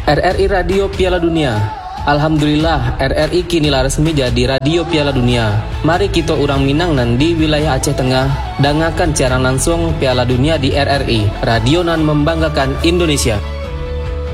RRI Radio Piala Dunia. Alhamdulillah, RRI kini resmi jadi Radio Piala Dunia. Mari kita orang Minang nan di wilayah Aceh Tengah dengarkan siaran langsung Piala Dunia di RRI. Radio nan membanggakan Indonesia.